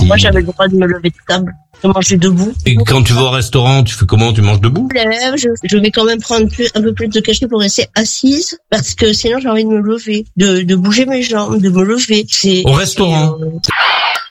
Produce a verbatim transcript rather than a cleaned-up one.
Si. Moi, j'avais le droit de me lever de table, de manger debout. Et quand tu vas au restaurant, tu fais comment? Tu manges debout? Je, je vais quand même prendre plus, un peu plus de cachet pour rester assise, parce que sinon j'ai envie de me lever, de, de bouger mes jambes, de me lever. C'est, Au restaurant? c'est, euh...